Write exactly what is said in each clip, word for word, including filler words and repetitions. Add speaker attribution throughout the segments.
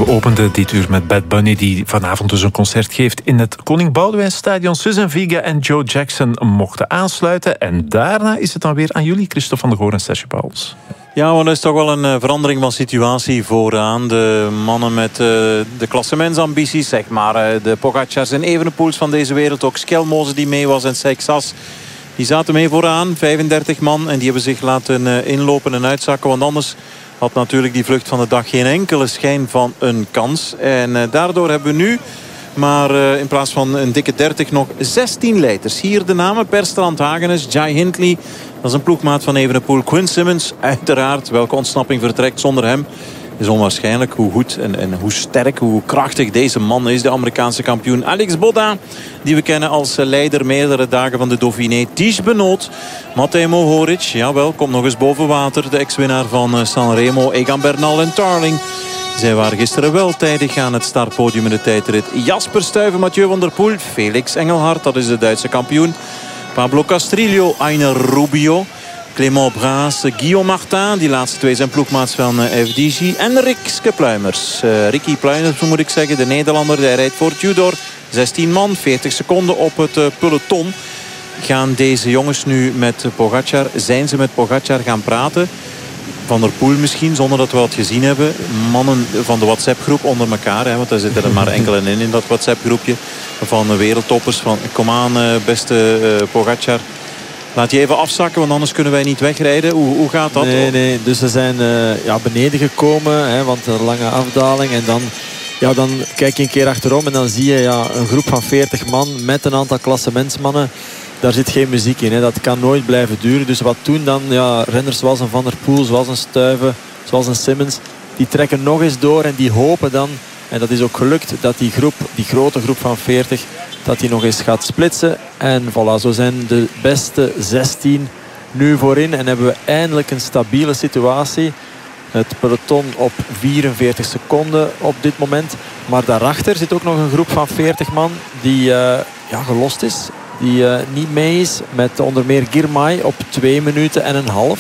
Speaker 1: We openden dit uur met Bad Bunny, die vanavond dus een concert geeft in het Koning Boudewijnstadion. Susan Vega en Joe Jackson mochten aansluiten. En daarna is het dan weer aan jullie, Christophe van der Goor en Serge Pauwels.
Speaker 2: Ja, want er is toch wel een verandering van situatie vooraan. De mannen met uh, de klassementsambities, zeg maar. Uh, de Pogacars en Evenepoels van deze wereld. Ook Skelmoze die mee was en Seixas. Die zaten mee vooraan, vijfendertig man. En die hebben zich laten uh, inlopen en uitzakken. Want anders had natuurlijk die vlucht van de dag geen enkele schijn van een kans. En uh, daardoor hebben we nu maar uh, in plaats van een dikke dertig nog zestien leiders. Hier de namen: Perstrand Hagenes, Jai Hindley. Dat is een ploegmaat van Evenepoel. Quinn Simmons, uiteraard. Welke ontsnapping vertrekt zonder hem is onwaarschijnlijk. Hoe goed en, en hoe sterk, hoe krachtig deze man is. De Amerikaanse kampioen Alex Bodin, die we kennen als leider meerdere dagen van de Dauphiné. Ties Benoot, Matej Mohoric, jawel, komt nog eens boven water. De ex-winnaar van Sanremo, Egan Bernal en Tarling. Zij waren gisteren wel tijdig aan het startpodium in de tijdrit. Jasper Stuyven, Mathieu van der Poel, Felix Engelhard, dat is de Duitse kampioen. Pablo Castrillo, Ainer Rubio, Clément Braas, Guillaume Martin. Die laatste twee zijn ploegmaats van F D G. En Rikske Pluimers. Uh, Ricky Pluimers, moet ik zeggen. De Nederlander, die rijdt voor Tudor. zestien man, veertig seconden op het uh, peloton. Gaan deze jongens nu met Pogacar, zijn ze met Pogacar gaan praten? Van der Poel misschien, zonder dat we wat gezien hebben. Mannen van de WhatsApp-groep onder elkaar. Hè, want daar zitten er maar enkele in, in dat WhatsApp-groepje. Van de wereldtoppers. Van, kom aan, uh, beste uh, Pogacar. Laat je even afzakken, want anders kunnen wij niet wegrijden. Hoe, hoe gaat dat?
Speaker 3: Nee, nee. Dus ze zijn uh, ja, beneden gekomen. Hè, want een lange afdaling. En dan, ja, dan kijk je een keer achterom. En dan zie je ja, een groep van veertig man met een aantal klassementsmannen. Daar zit geen muziek in. Hè. Dat kan nooit blijven duren. Dus wat doen dan ja, renners zoals een Van der Poel, zoals een Stuyven, zoals een Simmons. Die trekken nog eens door en die hopen dan, en dat is ook gelukt, dat die groep, die grote groep van veertig, dat die nog eens gaat splitsen. En voilà, zo zijn de beste zestien nu voorin. En hebben we eindelijk een stabiele situatie. Het peloton op vierenveertig seconden op dit moment. Maar daarachter zit ook nog een groep van veertig man die uh, ja, gelost is. Die uh, niet mee is met onder meer Girmay op twee minuten en een half.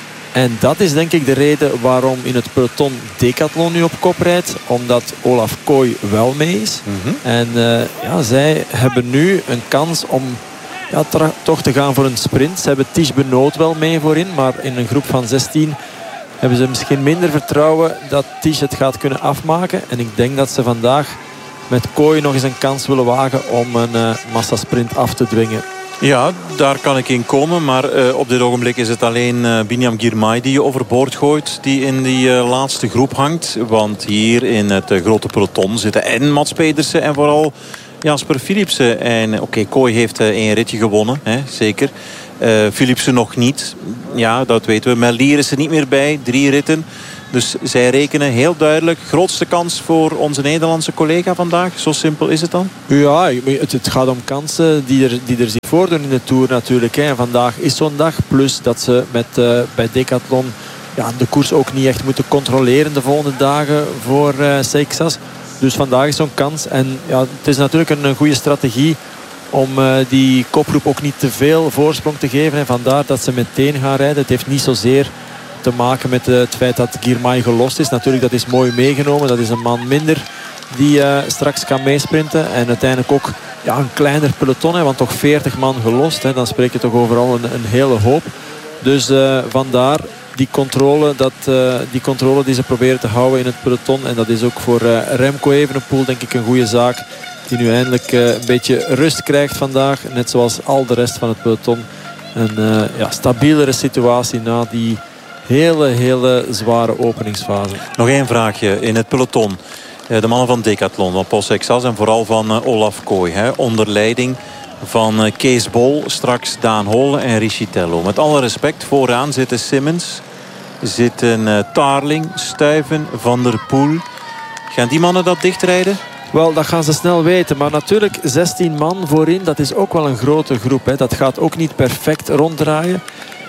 Speaker 3: En dat is denk ik de reden waarom in het peloton Decathlon nu op kop rijdt. Omdat Olaf Kooi wel mee is. Mm-hmm. En uh, ja, zij hebben nu een kans om ja, tra- toch te gaan voor een sprint. Ze hebben Ties Benoot wel mee voorin. Maar in een groep van zestien hebben ze misschien minder vertrouwen dat Ties het gaat kunnen afmaken. En ik denk dat ze vandaag met Kooi nog eens een kans willen wagen om een uh, massasprint af te dwingen.
Speaker 2: Ja, daar kan ik in komen. Maar uh, op dit ogenblik is het alleen uh, Binyam Girmay die je overboord gooit. Die in die uh, laatste groep hangt. Want hier in het uh, grote peloton zitten en Mats Pedersen en vooral Jasper Philipsen. En oké, okay, Kooi heeft uh, één ritje gewonnen, hè, zeker. Uh, Philipsen nog niet. Ja, dat weten we. Merlier is er niet meer bij. Drie ritten. Dus zij rekenen heel duidelijk. Grootste kans voor onze Nederlandse collega vandaag. Zo simpel is het dan?
Speaker 3: Ja, het, het gaat om kansen die er, die er zich voordoen in de Tour natuurlijk. Hè. En vandaag is zo'n dag. Plus dat ze met, uh, bij Decathlon ja, de koers ook niet echt moeten controleren de volgende dagen voor uh, Seixas. Dus vandaag is zo'n kans. En ja, het is natuurlijk een, een goede strategie om uh, die kopgroep ook niet te veel voorsprong te geven. En vandaar dat ze meteen gaan rijden. Het heeft niet zozeer te maken met het feit dat Girmay gelost is. Natuurlijk, dat is mooi meegenomen. Dat is een man minder die uh, straks kan meesprinten. En uiteindelijk ook ja, een kleiner peloton. Hè, want toch veertig man gelost. Hè, dan spreek je toch overal een, een hele hoop. Dus uh, vandaar die controle, dat, uh, die controle die ze proberen te houden in het peloton. En dat is ook voor uh, Remco Evenepoel denk ik een goede zaak. Die nu eindelijk uh, een beetje rust krijgt vandaag. Net zoals al de rest van het peloton. Een uh, ja, stabielere situatie na die hele, hele zware openingsfase.
Speaker 2: Nog één vraagje in het peloton. De mannen van Decathlon, van Paul Seixas en vooral van Olaf Kooi. Hè, onder leiding van Kees Bol, straks Daan Hol en Richitello. Met alle respect, vooraan zitten Simmons, zitten uh, Tarling, Stuyven, Van der Poel. Gaan die mannen dat dichtrijden?
Speaker 3: Wel, dat gaan ze snel weten. Maar natuurlijk, zestien man voorin, dat is ook wel een grote groep. Hè. Dat gaat ook niet perfect ronddraaien.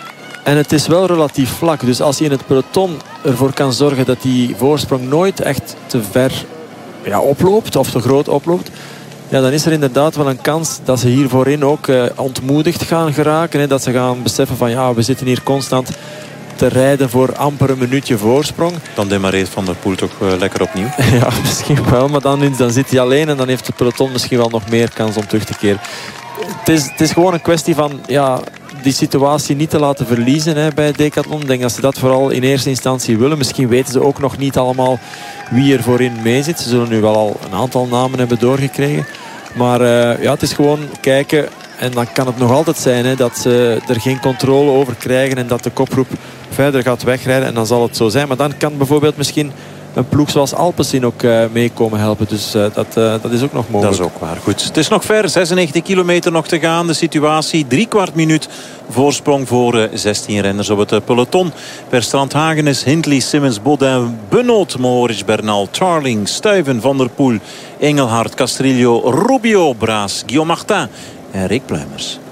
Speaker 3: En het is wel relatief vlak. Dus als je in het peloton ervoor kan zorgen dat die voorsprong nooit echt te ver ja, oploopt. Of te groot oploopt. Ja, dan is er inderdaad wel een kans dat ze hier voorin ook uh, ontmoedigd gaan geraken. Hè. Dat ze gaan beseffen van ja, we zitten hier constant te rijden voor amper een minuutje voorsprong.
Speaker 2: Dan demareert Van der Poel toch uh, lekker opnieuw.
Speaker 3: Ja, misschien wel. Maar dan, dan zit hij alleen en dan heeft het peloton misschien wel nog meer kans om terug te keren. Het is, het is gewoon een kwestie van ja, die situatie niet te laten verliezen hè, bij Decathlon. Ik denk dat ze dat vooral in eerste instantie willen. Misschien weten ze ook nog niet allemaal wie er voorin mee zit. Ze zullen nu wel al een aantal namen hebben doorgekregen. Maar uh, ja, het is gewoon kijken. En dan kan het nog altijd zijn hè, dat ze er geen controle over krijgen. En dat de kopgroep verder gaat wegrijden. En dan zal het zo zijn. Maar dan kan bijvoorbeeld misschien een ploeg zoals Alpecin ook uh, meekomen helpen. Dus uh, dat, uh, dat is ook nog mogelijk.
Speaker 2: Dat is ook waar. Goed. Het is nog ver. zesennegentig kilometer nog te gaan. De situatie. Drie kwart minuut voorsprong voor uh, zestien renners op het uh, peloton. Per Strandhagenes, Hindley, Simmons, Baudin, Benoot, Mohoric, Bernal, Charling, Stuyven, Van der Poel, Engelhard, Castrillo, Rubio, Braas, Guillaume Martin en Rick Pluimers.